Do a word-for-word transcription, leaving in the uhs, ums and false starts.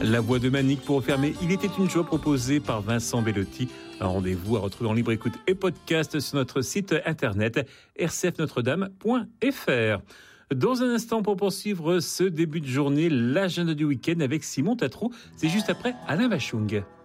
La voix de Manique pour refermer Il était une joie proposée par Vincent Bellotti. Un rendez-vous à retrouver en libre écoute et podcast sur notre site internet r c f notre dame point f r. Dans un instant, pour poursuivre ce début de journée, l'agenda du week-end avec Simon Tatro. C'est juste après Alain Bachung.